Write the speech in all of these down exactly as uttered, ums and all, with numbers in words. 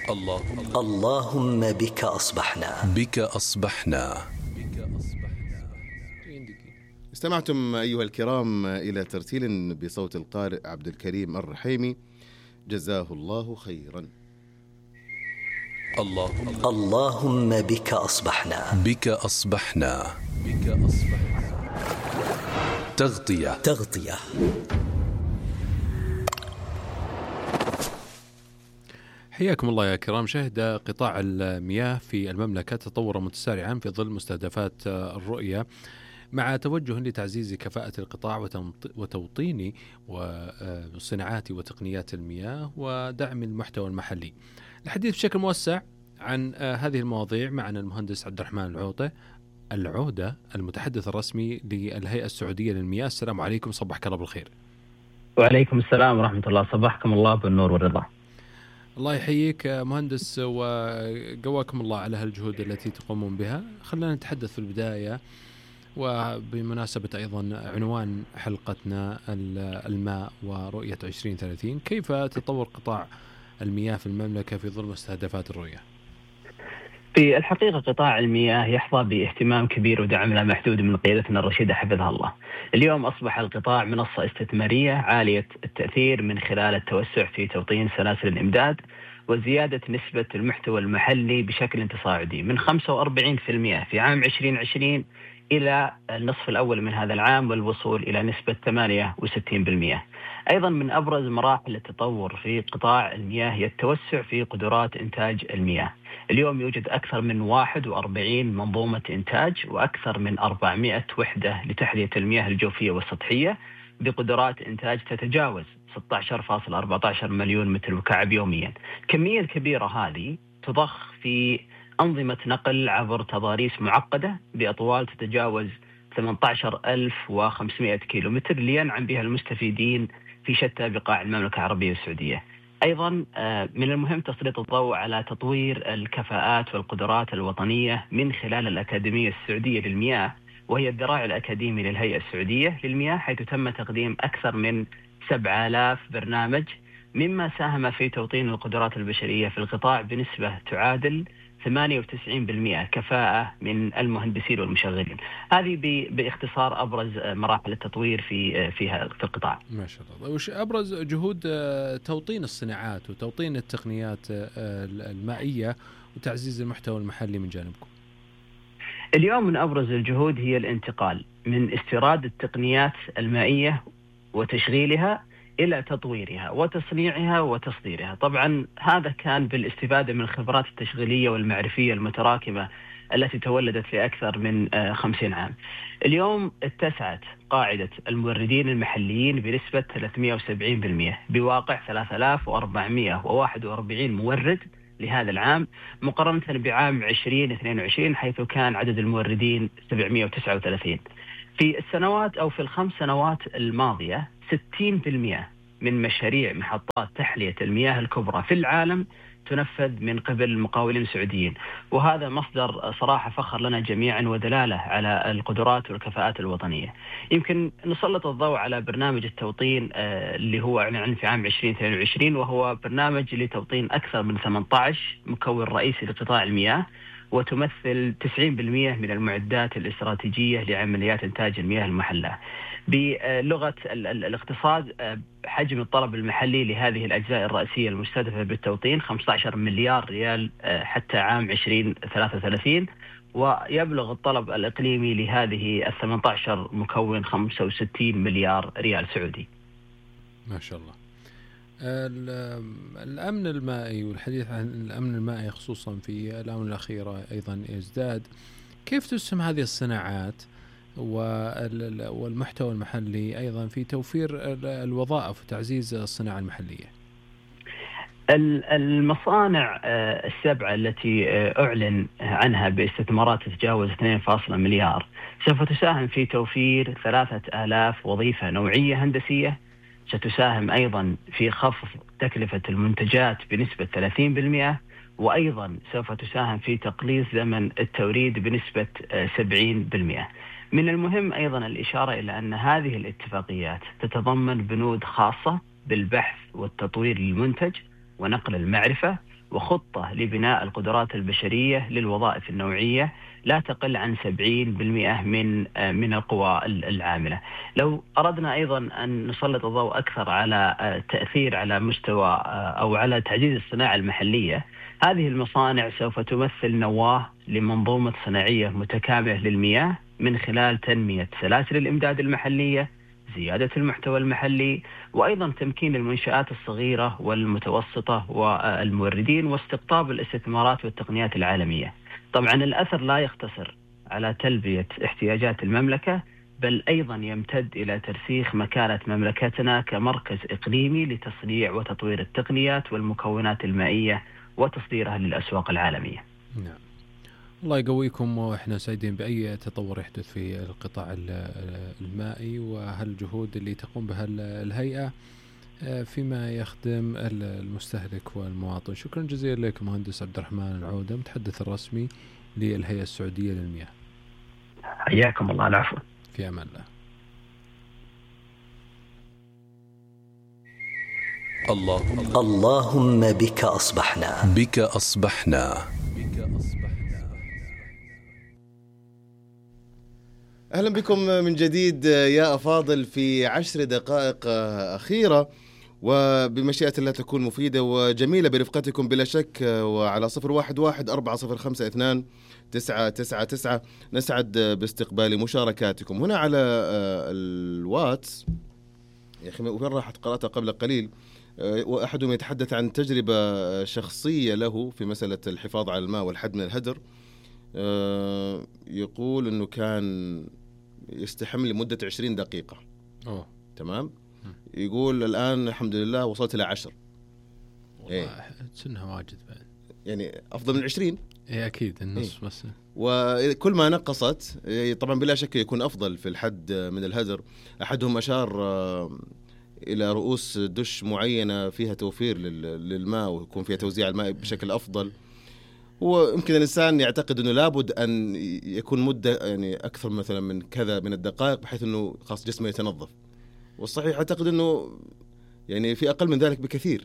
اللهم اللهم بك أصبحنا بك أصبحنا. استمعتم أيها الكرام إلى ترتيل بصوت القارئ عبد الكريم الرحيمي، جزاه الله خيرا. اللهم اللهم بك أصبحنا بك أصبحنا بك أصبحنا. تغطية تغطية. حياكم الله يا كرام. شهد قطاع المياه في المملكة تطور متسارعا في ظل مستهدفات الرؤية، مع توجه لتعزيز كفاءة القطاع وتوطين وصناعات وتقنيات المياه ودعم المحتوى المحلي. الحديث بشكل موسع عن هذه المواضيع معنا المهندس عبد الرحمن العوطة العودة، المتحدث الرسمي للهيئة السعودية للمياه. السلام عليكم، صبحك الله بالخير. وعليكم السلام ورحمة الله، صبحكم الله بالنور والرضا. الله يحييك مهندس وقواكم الله على هالجهود التي تقومون بها. خلينا نتحدث في البداية، وبمناسبة أيضا عنوان حلقتنا الماء ورؤية عشرين ثلاثين، كيف تطور قطاع المياه في المملكة في ظل مستهدفات الرؤية؟ في الحقيقة قطاع المياه يحظى باهتمام كبير ودعم لا محدود من قيادتنا الرشيدة حفظها الله. اليوم أصبح القطاع منصة استثمارية عالية التأثير من خلال التوسع في توطين سلاسل الإمداد وزيادة نسبة المحتوى المحلي بشكل تصاعدي من خمسة وأربعين بالمئة في عام عشرين عشرين إلى النصف الأول من هذا العام والوصول إلى نسبة ثمانية وستين بالمئة. أيضا من أبرز مراحل التطور في قطاع المياه هي التوسع في قدرات إنتاج المياه. اليوم يوجد أكثر من واحد وأربعين منظومة إنتاج وأكثر من أربعمئة وحدة لتحلية المياه الجوفية والسطحية بقدرات إنتاج تتجاوز ستة عشر فاصلة أربعة عشر مليون متر مكعب يوميا. الكمية الكبيرة هذه تضخ في أنظمة نقل عبر تضاريس معقدة بأطوال تتجاوز ثمانية عشر ألف وخمسمئة كيلومتر لينعم بها المستفيدين في شتى بقاع المملكة العربية السعودية. أيضا من المهم تسليط الضوء على تطوير الكفاءات والقدرات الوطنية من خلال الأكاديمية السعودية للمياه، وهي الذراع الأكاديمي للهيئة السعودية للمياه، حيث تم تقديم أكثر من سبعة آلاف برنامج، مما ساهم في توطين القدرات البشرية في القطاع بنسبة تعادل ثمانية وتسعين بالمئة كفاءة من المهندسين والمشغلين. هذه باختصار أبرز مراحل التطوير في في في القطاع. ما شاء الله. وش أبرز جهود توطين الصناعات وتوطين التقنيات المائية وتعزيز المحتوى المحلي من جانبكم؟ اليوم من أبرز الجهود هي الانتقال من استيراد التقنيات المائية وتشغيلها إلى تطويرها وتصنيعها وتصديرها. طبعا هذا كان بالاستفادة من الخبرات التشغيلية والمعرفية المتراكمة التي تولدت في أكثر من خمسين عام. اليوم اتسعت قاعدة الموردين المحليين بنسبة ثلاثمئة وسبعين بالمئة بواقع ثلاثة آلاف وأربعمئة وواحد وأربعين مورد لهذا العام، مقارنة بعام عشرين اثنين وعشرين حيث كان عدد الموردين سبعمئة وتسعة وثلاثين. في السنوات أو في الخمس سنوات الماضية ستين بالمئة من مشاريع محطات تحلية المياه الكبرى في العالم تنفذ من قبل المقاولين السعوديين، وهذا مصدر صراحة فخر لنا جميعا ودلالة على القدرات والكفاءات الوطنية. يمكن نسلط الضوء على برنامج التوطين اللي هو أعلن في عام عشرين اثنين وعشرين، وهو برنامج لتوطين أكثر من ثمانية عشر مكون رئيسي لقطاع المياه، وتمثل تسعين بالمئة من المعدات الاستراتيجية لعمليات إنتاج المياه المحلة. بلغة الاقتصاد حجم الطلب المحلي لهذه الأجزاء الرئيسية المستهدفة بالتوطين خمسة عشر مليار ريال حتى عام عشرين ثلاثة وثلاثين، ويبلغ الطلب الإقليمي لهذه الثمانية عشر مكون خمسة وستين مليار ريال سعودي. ما شاء الله. الأمن المائي والحديث عن الأمن المائي خصوصا في الآونة الأخيرة أيضا يزداد. كيف تسهم هذه الصناعات والمحتوى المحلي أيضا في توفير الوظائف وتعزيز الصناعة المحلية؟ المصانع السبعة التي أعلن عنها باستثمارات تتجاوز اثنين فاصلة مليار سوف تساهم في توفير ثلاثة آلاف وظيفة نوعية هندسية، ستساهم أيضا في خفض تكلفة المنتجات بنسبة ثلاثين بالمئة، وأيضا سوف تساهم في تقليص زمن التوريد بنسبة سبعين بالمئة. من المهم أيضا الإشارة إلى أن هذه الاتفاقيات تتضمن بنود خاصة بالبحث والتطوير للمنتج ونقل المعرفة وخطة لبناء القدرات البشرية للوظائف النوعية لا تقل عن سبعين بالمئة من من القوى العاملة. لو أردنا أيضا أن نسلط الضوء أكثر على التأثير على مستوى أو على تعزيز الصناعة المحلية، هذه المصانع سوف تمثل نواة لمنظومة صناعية متكاملة للمياه من خلال تنمية سلاسل الإمداد المحلية، زيادة المحتوى المحلي، وأيضا تمكين المنشآت الصغيرة والمتوسطة والموردين واستقطاب الاستثمارات والتقنيات العالمية. طبعا الأثر لا يقتصر على تلبية احتياجات المملكة، بل أيضا يمتد إلى ترسيخ مكانة مملكتنا كمركز إقليمي لتصنيع وتطوير التقنيات والمكونات المائية وتصديرها للأسواق العالمية. نعم، الله يقويكم، وإحنا سعيدين بأي تطور يحدث في القطاع المائي وهالجهود اللي تقوم بها الهيئة فيما يخدم المستهلك والمواطن. شكرا جزيلا لك مهندس عبد الرحمن العودة، متحدث الرسمي للهيئة السعودية للمياه. حياكم الله. العفو. في أمان الله. اللهم اللهم بك أصبحنا بك أصبحنا أهلا بكم من جديد يا أفاضل في عشر دقائق أخيرة، وبمشيئة الله تكون مفيدة وجميلة برفقتكم بلا شك. وعلى صفر واحد واحد أربعة صفر خمسة اثنان تسعة تسعة تسعة نسعد باستقبال مشاركاتكم هنا على الواتس. يا أخي وين راحت؟ قرأتها قبل قليل، وأحدهم يتحدث عن تجربة شخصية له في مسألة الحفاظ على الماء والحد من الهدر. يقول أنه كان يستحم لمدة عشرين دقيقة. أوه. تمام. يقول الآن الحمد لله وصلت إلى عشر. إيه. سنها واجد بعد. يعني أفضل من عشرين. إيه أكيد النص. إيه. بس. وكل ما نقصت طبعا بلا شك يكون أفضل في الحد من الهدر. أحدهم أشار إلى رؤوس دش معينة فيها توفير للماء ويكون فيها توزيع الماء بشكل أفضل. ويمكن الإنسان يعتقد أنه لابد أن يكون مدة يعني أكثر مثلا من كذا من الدقائق بحيث أنه خاص جسمه يتنظف، والصحيح أعتقد أنه يعني في أقل من ذلك بكثير.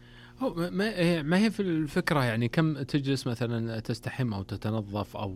ما ما هي في الفكرة يعني كم تجلس مثلا تستحم أو تتنظف أو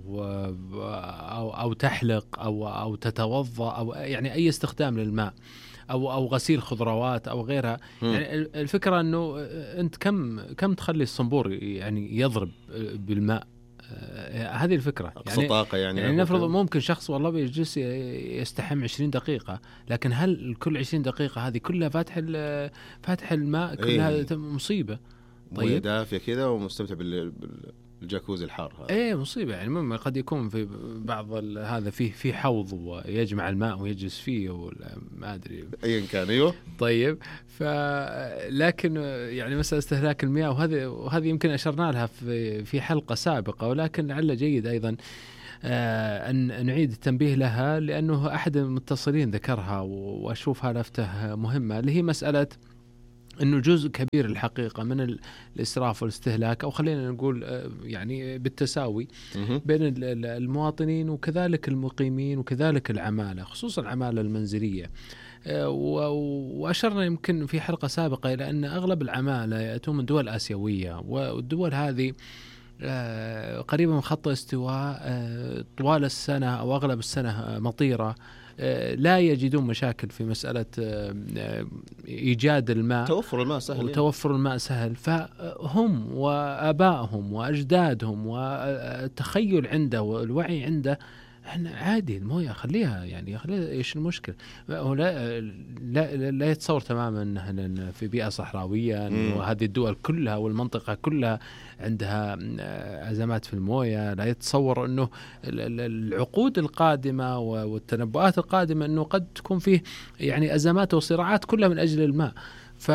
أو أو تحلق أو أو تتوضأ أو يعني أي استخدام للماء أو أو غسيل خضروات أو غيرها. يعني الفكرة إنه أنت كم كم تخلي الصنبور يعني يضرب بالماء، هذه الفكرة. يعني طاقة يعني, يعني نفرض ممكن شخص والله بيجلس يستحم عشرين دقيقة، لكن هل كل عشرين دقيقة هذه كلها فاتح فاتح الماء كلها إيه؟ مصيبة. طيب دافية كذا ومستمتع بال الجاكوزي الحار هذا. ايه مصيبه. يعني مما قد يكون في بعض هذا فيه في حوض ويجمع الماء ويجلس فيه ولا ما ادري ايا كان. ايوه طيب. ف لكن يعني مساله استهلاك المياه وهذه وهذه يمكن اشرنا لها في في حلقه سابقه، ولكن لعل جيد ايضا آه ان نعيد التنبيه لها، لانه احد المتصلين ذكرها واشوفها لفته مهمه، اللي هي مساله انه جزء كبير الحقيقه من الاسراف والاستهلاك، او خلينا نقول يعني بالتساوي بين المواطنين وكذلك المقيمين وكذلك العماله، خصوصا العماله المنزليه. واشرنا يمكن في حلقه سابقه الى ان اغلب العماله ياتون من دول اسيويه، والدول هذه قريبه من خط الاستواء، طوال السنه او اغلب السنه مطيره، لا يجدون مشاكل في مسألة إيجاد الماء، توفر الماء سهل، وتوفر الماء سهل. فهم وآبائهم وأجدادهم والتخيل عنده والوعي عنده احنا عادي المويه خليها، يعني خليها، ايش المشكله؟ هو لا لا, لا يتصور تماما انه في بيئه صحراويه وهذه الدول كلها والمنطقه كلها عندها ازمات في المويه، لا يتصور انه العقود القادمه والتنبؤات القادمه انه قد تكون فيه يعني ازمات وصراعات كلها من اجل الماء. ف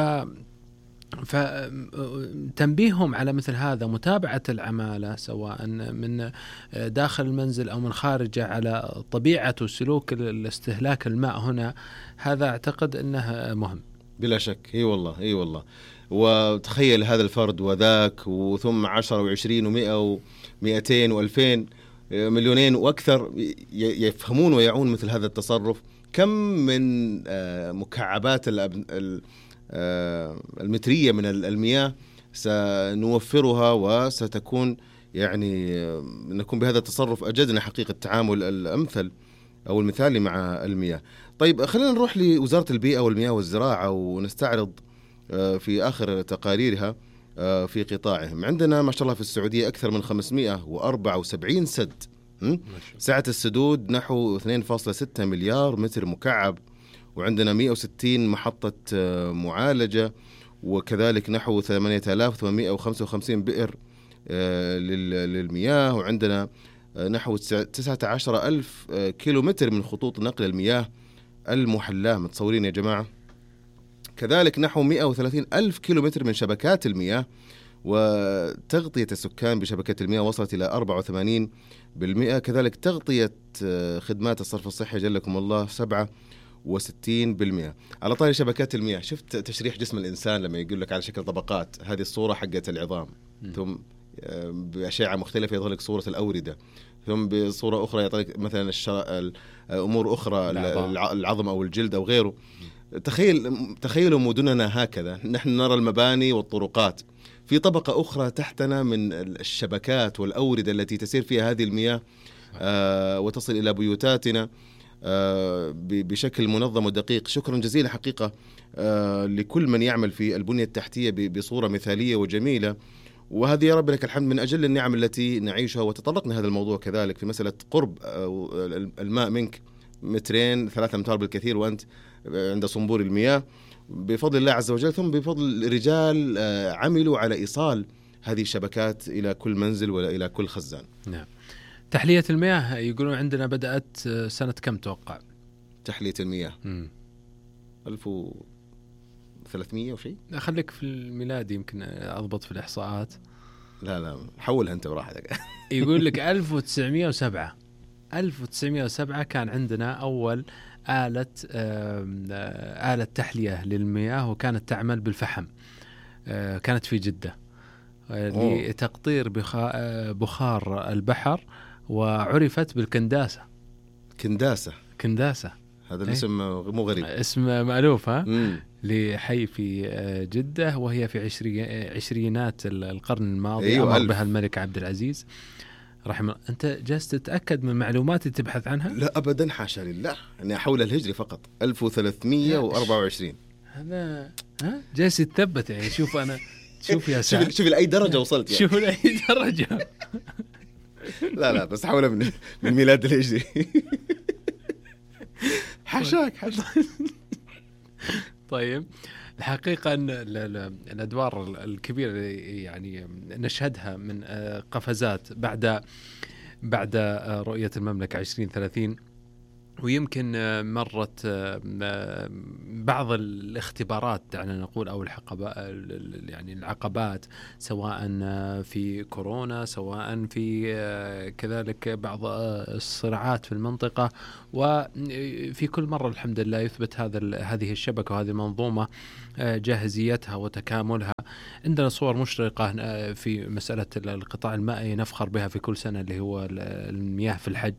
فتنبيههم على مثل هذا، متابعة العمالة سواء من داخل المنزل أو من خارجه على طبيعة وسلوك الاستهلاك الماء هنا، هذا أعتقد أنه مهم بلا شك. اي والله اي والله. وتخيل هذا الفرد وذاك وثم عشرة وعشرين ومئة ومئتين وألفين مليونين وأكثر يفهمون ويعون مثل هذا التصرف. كم من مكعبات المترية من المياه سنوفرها وستكون يعني نكون بهذا التصرف أجدنا حقيقة التعامل الأمثل أو المثالي مع المياه. طيب خلينا نروح لوزارة البيئة والمياه والزراعة ونستعرض في آخر تقاريرها في قطاعهم. عندنا ما شاء الله في السعودية أكثر من خمسمائة وأربعة وسبعين سد، سعة السدود نحو اثنين فاصلة ستة مليار متر مكعب، وعندنا مئة وستين محطة معالجة، وكذلك نحو ثمانية آلاف وثمانمائة وخمسة وخمسين بئر للمياه، وعندنا نحو تسعة عشر ألف كيلومتر من خطوط نقل المياه المحلاة. متصورين يا جماعة؟ كذلك نحو مئة وثلاثين ألف كيلومتر من شبكات المياه، وتغطية السكان بشبكة المياه وصلت إلى أربعة وثمانين بالمئة. كذلك تغطية خدمات الصرف الصحي جلكم الله سبعة وستين بالمئة. على طاري شبكات المياه، شفت تشريح جسم الإنسان لما يقول لك على شكل طبقات؟ هذه الصورة حقت العظام، م. ثم بأشعة مختلفة يظهر لك صورة الأوردة، ثم بصورة أخرى يعطيك مثلا الشر... أمور أخرى العظم أو الجلد أو غيره. تخيل تخيلوا مدننا هكذا، نحن نرى المباني والطرقات، في طبقة أخرى تحتنا من الشبكات والأوردة التي تسير فيها هذه المياه آه وتصل إلى بيوتاتنا آه بشكل منظم ودقيق. شكرا جزيلا حقيقة آه لكل من يعمل في البنية التحتية بصورة مثالية وجميلة، وهذه يا رب لك الحمد من أجل النعم التي نعيشها. وتطرقنا هذا الموضوع كذلك في مسألة قرب الماء منك مترين ثلاثة أمتار بالكثير وأنت عند صنبور المياه بفضل الله عز وجل، ثم بفضل رجال عملوا على إيصال هذه الشبكات إلى كل منزل ولا إلى كل خزان. نعم. تحلية المياه يقولون عندنا بدأت سنة كم توقع؟ تحلية المياه ألف وثلاثمائة وشيء. خليك في الميلادي يمكن أضبط في الإحصاءات. لا لا حولها أنت براحتك. يقول لك ألف وتسعمائة وسبعة ألف وتسعمائة وسبعة كان عندنا أول آلة آلة تحلية للمياه، وكانت تعمل بالفحم، كانت في جدة لتقطير بخار البحر، وعرفت بالكنداسة. كنداسة كنداسة هذا الاسم مو غريب، اسم مألوف ها مم. لحي في جدة، وهي في عشري عشرينات القرن الماضي. أيوة أمر بها الملك عبد العزيز رحمه. أنت جالس تتأكد من معلوماتي تبحث عنها؟ لا أبدا حاشا لله، أنا حول الهجري فقط ألف وثلاثمائة وأربعة وعشرين. هذا ها جالس يتثبت يعني. شوف أنا شوف يا سعد، شوف شوف لأي درجة وصلت يعني. شوف لأي درجة. لا لا بس حول من من ميلاد الهجري. حاشاك حاشاك. طيب الحقيقة أن الأدوار الكبيرة يعني نشهدها من قفزات بعد بعد رؤية المملكة عشرين ثلاثين، ويمكن مرت بعض الاختبارات دعنا نقول أو العقبات يعني العقبات، سواء في كورونا سواء في كذلك بعض الصراعات في المنطقة، وفي كل مرة الحمد لله يثبت هذا هذه الشبكة وهذه المنظومة جاهزيتها وتكاملها. عندنا صور مشرقة في مسألة القطاع المائي نفخر بها في كل سنة، اللي هو المياه في الحج.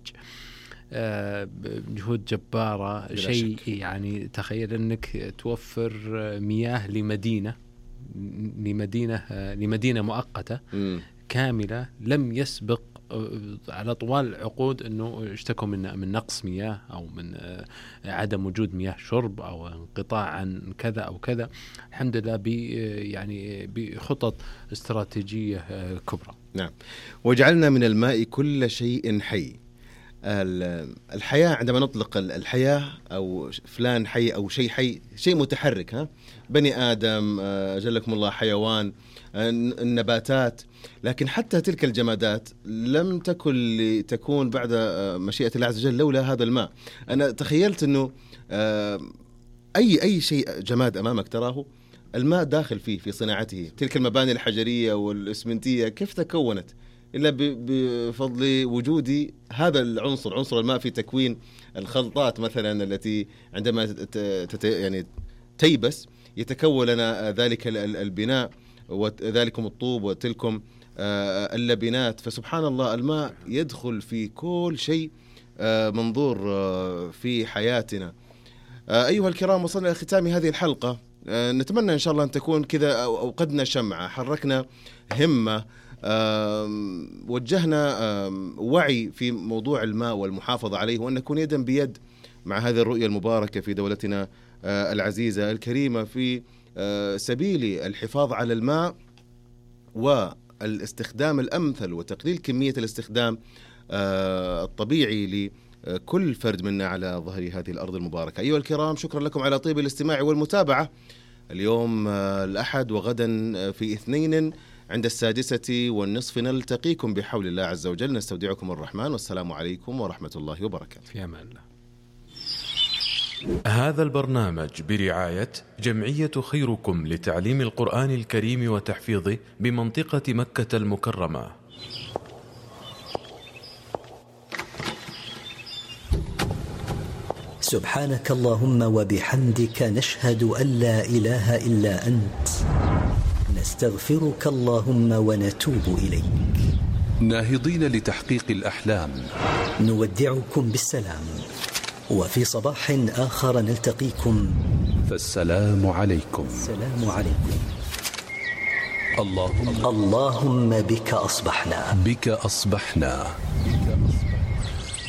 جهود جبارة، شيء يعني تخيل أنك توفر مياه لمدينة لمدينة لمدينة مؤقتة م. كاملة لم يسبق على طوال العقود أنه اشتكوا من من نقص مياه أو من عدم وجود مياه شرب أو انقطاع عن كذا أو كذا. الحمد لله ب يعني بخطط استراتيجية كبرى. نعم. وجعلنا من الماء كل شيء حي. الحياة عندما نطلق الحياة أو فلان حي أو شيء حي، شيء متحرك، ها بني آدم جلكم الله، حيوان، النباتات، لكن حتى تلك الجمادات لم تكن لتكون بعد مشيئة الله عز وجل لولا هذا الماء. أنا تخيلت أنه أي أي شيء جماد أمامك تراه الماء داخل فيه في صناعته. تلك المباني الحجرية والإسمنتية كيف تكونت؟ إلا بفضل وجود هذا العنصر، عنصر الماء، في تكوين الخلطات مثلا التي عندما تت يعني تيبس يتكون لنا ذلك البناء وذلكم الطوب وتلكم اللبنات. فسبحان الله الماء يدخل في كل شيء منظور في حياتنا. أيها الكرام، وصلنا إلى ختام هذه الحلقة نتمنى إن شاء الله أن تكون كذا أوقدنا شمعة، حركنا همة، وجهنا وعي في موضوع الماء والمحافظة عليه، وأن نكون يدا بيد مع هذه الرؤية المباركة في دولتنا العزيزة الكريمة في سبيل الحفاظ على الماء والاستخدام الأمثل وتقليل كمية الاستخدام الطبيعي لكل فرد منا على ظهر هذه الأرض المباركة. أيها الكرام، شكرا لكم على طيب الاستماع والمتابعة. اليوم الأحد وغدا في اثنين عند السادسة والنصف نلتقيكم بحول الله عز وجل. نستودعكم الرحمن، والسلام عليكم ورحمة الله وبركاته. في أمان الله. هذا البرنامج برعاية جمعية خيركم لتعليم القرآن الكريم وتحفيظه بمنطقة مكة المكرمة. سبحانك اللهم وبحمدك، نشهد أن لا إله إلا أنت، نستغفرك اللهم ونتوب إليك. ناهضين لتحقيق الأحلام، نودعكم بالسلام، وفي صباح آخر نلتقيكم، فالسلام عليكم. السلام عليكم. اللهم اللهم بك أصبحنا بك أصبحنا